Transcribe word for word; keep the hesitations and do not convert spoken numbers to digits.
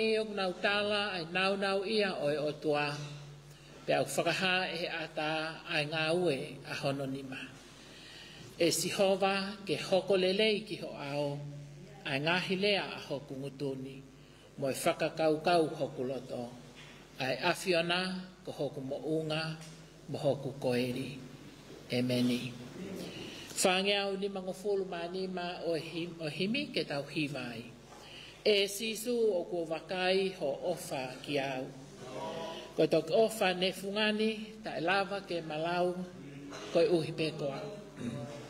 o nau tala ai nau nau ia o e o tua. Pe au whakaha e ata ai ngā ue a hono nima. E sihova ke hoko lelei ki ho ao, ai ngahi lea a hoku ngutuni, mo e whakakau kau hoku loto. Ai awhiona ko hoku mo unga, mo hoku koeri. E meni. Whangeau ni mangofulu manima o, him, o himi ke tau himai. E sisu o kua wakai ho ofa ki au. Ko tok ofa ne fungani, ta lava ke malau, ko uhi pe koa.